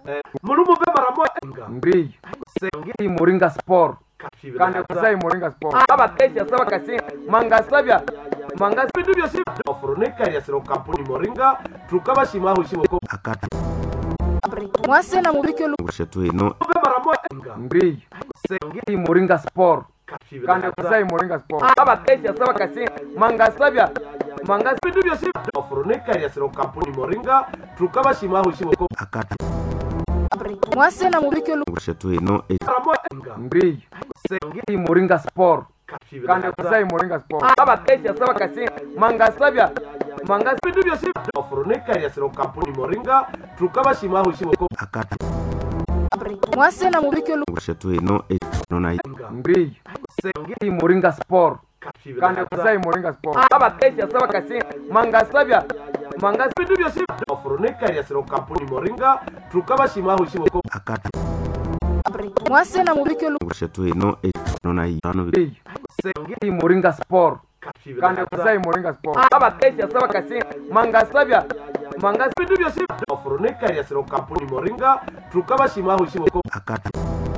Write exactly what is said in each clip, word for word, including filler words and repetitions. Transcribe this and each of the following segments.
Mulumu be mara moja. Ndi. Sengi Moringa Sport. Kandi kusai Moringa Sport. Aba kesha saba kasi manga sabya. Manga Bindu byose ofuroneka ya sero kampuni Moringa tukaba shimaho shimoko akata Mwase na mubike lu gushetu ino be mara moja. Ndi. Sengi Moringa Sport. Kandi kusai Moringa Sport. Aba kesha saba kasi manga sabya. Manga Bindu byose ofuroneka ya sero kampuni Moringa tukaba shimaho shimoko akata Mwase na mubike lu gushetu ino mara moja. Ndi. Sengi Moringa Sport. Kandi kusai Moringa Sport. Aba kesha saba kasi manga sabya. Manga Bindu byose ofuroneka ya sero kampuni Moringa tukaba shimaho shimoko akata Mwase na mubike lu gushetu ino nona Ndi. Sengi Moringa Sport. Kandi kusai Moringa Sport. Aba kesha saba kasi manga sabya. Manga Bindu byose ofuroneka ya sero kampuni Moringa tukaba shimaho shimoko akata Mwase na mubike lu gushetu ino nona itano Ndi. Sengi Moringa Sport. Kandi kusai Moringa Sport. Aba kesha saba kasi manga sabya. Manga Bindu byose ofuroneka ya sero kampuni Moringa tukaba shimaho shimoko akata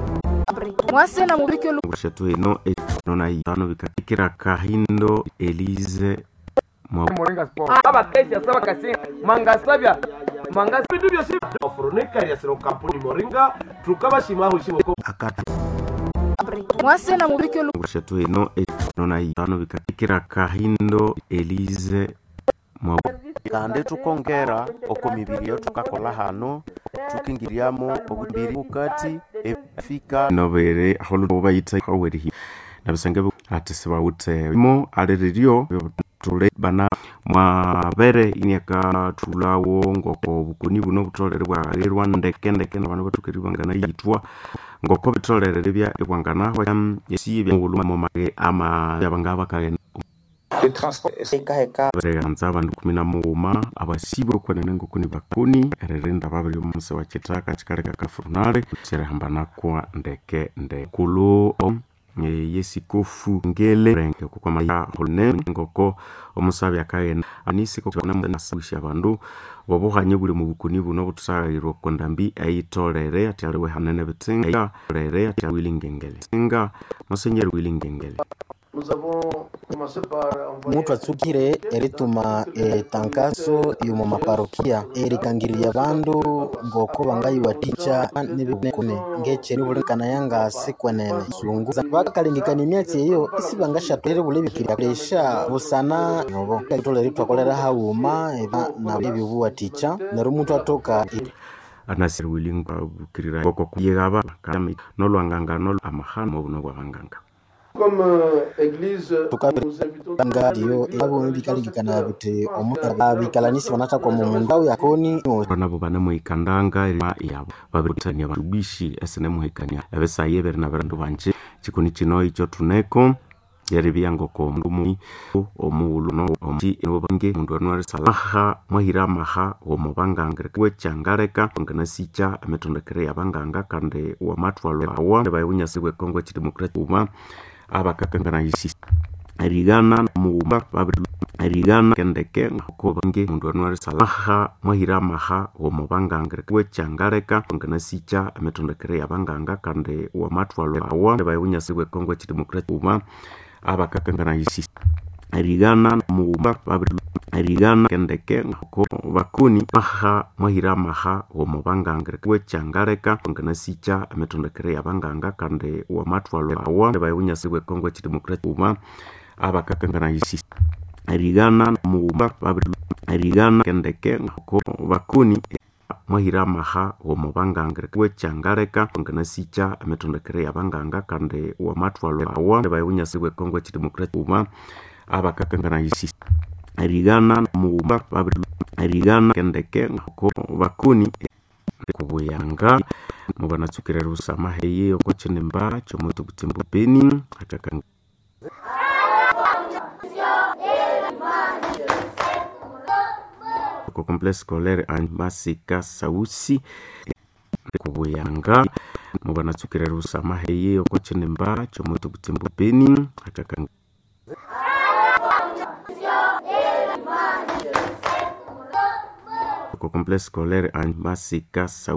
Mwase na mubike lu gushetu ino nona itano bikakira kahindo Elise mwa Moringa Sport. Aba kesha saba kasi manga sabya. Manga Bindu byose ofuroneka ya sero kampuni Moringa tukaba shimaho shimoko akata Mwase na mubike lu gushetu ino nona itano bikakira kahindo Elise mwa kandi tukongera oko mibiri yo tukakola hano tukingiriamo obubiri bukati efika novere aholu bayita kaweri nabisenge atisiba ute mo alererio tule bana mwabere inyaka tulawo ngoko bukuni buno butolere bwa Rwanda kende kende bana batukiribangana yitwa ngoko bitolere bya ebwangana hwa yesi bya uluma mu mage ama yabangaba kagenda Le transport heka heka bereganza abantu kumi na muma abasibo kwenene ngokuni bakuni ererenda babiri umuse wa kitaka kikareka kafurnale serehambana kwa ndeke ndekulu yesikofu ngele renke kuko maya holne ngoko omusabi akaye anisi ko na nasabisha abantu bobohanye buri mu bukuni buno butusagirwa kondambi ayitolere atyarewe hanene bitsinga rere atya wilingengele singa musenyeri wilingengele. Mutu atsukire erituma e, tankaso yumo maparokia erikangiriria bandu ngoko bangayiwaticha nibikune ngechere bulikana yanga sikwenene sungu bakalingikana imyatsi eyo isi bangashaturire bulebikira presha busana nobo kitolere twakolera hauma na bibuwaticha nero mutu atoka anasiri wilinga bukirira ngoko kuyegaba kami nolwanganga nol amahano mubuno bwabanganga comme euh, église tukanga dio abo bikaligikana bite omuta bikalanisi banata kwa mumundao yakoni banabo bana muikandanga ya yabo babutanya barubishi esene muhekania abesaye berna barandu banje chikoni chino icho tuneko yari biyangoko ndumui omulu no omji no bange mundu anwari salaha mahira maha omubangangere kwe changareka ngana sicha ametondekere yabanganga kande wa matwalo awa bayibunyasi kwe Kongo Kidemokrati uma abakakangana yisi arigana muba babiri arigana kendeke ko bange mundu anwari salaha mahira maha omubangangere kwe changareka ngana sicha ametondekere yabanganga kande wa matwalo awa bayibunyasi kwe Kongo Kidemokrati uma abakakangana yisi arigana muba babiri arigana kendeke ko bakuni maha mahira maha omubangangere kwe changareka ngana sicha ametondekere yabanganga kande wa matwalo awa bayibunyasi kwe Kongo Kidemokrati uma abakakangana yisi arigana muba babiri arigana kendeke ko bakuni mahira maha omubangangere kwe changareka ngana sicha ametondekere yabanganga kande wa matwalo awa bayibunyasi kwe Kongo Kidemokrati uma abakakangana yisi arigana muba babiri arigana kendeke ko bakuni kubuyanga mubana tsukira rusama heye oko chenemba chomoto butembo beni akakanga ko complexe scolaire en Masika Sausi kubuyanga mubana tsukira rusama heye oko chenemba chomoto butembo beni akakanga complexe scolaire en Masika Sausi